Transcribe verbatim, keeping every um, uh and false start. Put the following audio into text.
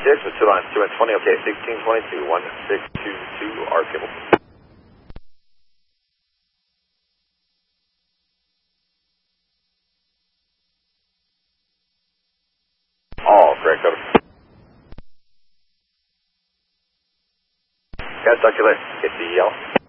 six with two lines, two and twenty, okay, sixteen twenty-two, one six two two, R cable. All correct, over. Guys, talk to you later. Hit the yellow.